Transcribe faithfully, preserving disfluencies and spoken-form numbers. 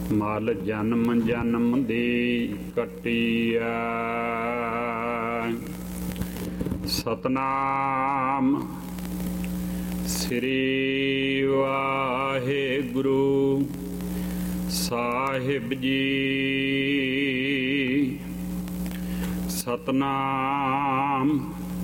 ਮਲ ਜਨਮ ਜਨਮ ਦੀ ਕੱਟੀਐ। ਸਤਨਾਮ ਸ੍ਰੀ ਵਾਹਿਗੁਰੂ ਸਾਹਿਬ ਜੀ। ਸਤਨਾਮ